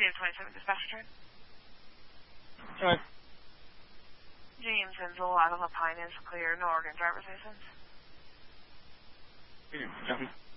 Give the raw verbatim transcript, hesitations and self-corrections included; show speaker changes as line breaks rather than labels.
Unit twenty-seven dispatch train.
Alright.
James Enzel, Idaho Pine is clear. No Oregon driver's license.
Copy.